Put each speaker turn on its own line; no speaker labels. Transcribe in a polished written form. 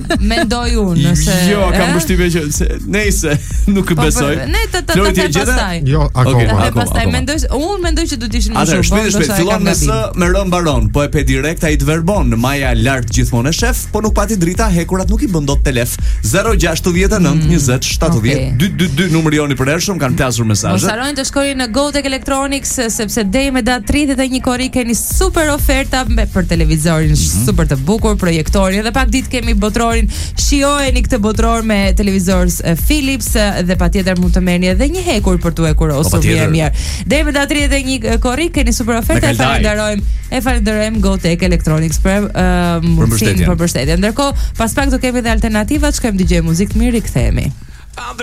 Mendoj unë se
Jo, kam përshtypjen që nejse, nuk e besoj.
Ne të pastaj.
Jo, akoma.
Pastaj mendoj që do të ishin më
shumë.
Atëherë
shpejt fillon me S, me R mbaron, po e pe direkt ai të verbon, Maja lart gjithmonë e shef, po nuk pati drita, hekurat nuk i bën dot telef. 069 20 70 222 numri joni për hershëm, kanë plasur mesazhe.
Mos harroni të shkoni në GoTech Electronics sepse deri me datë 31 korrik keni super oferta për televizorin super të bukur, projektorin dhe pak ditë kemi botrorin. Shijojeni këtë botror me televizor Philips dhe patjetër mund të merrni edhe një hekur për tu ekurosur mirë. Deri me datë 31 korrik keni super oferta. E falenderojmë GoTech Electronics për mbështetjen. Ndërkohë, pas pak do kemi edhe alternativa, shkojmë dëgjojmë muzikë mirë, rikthehemi.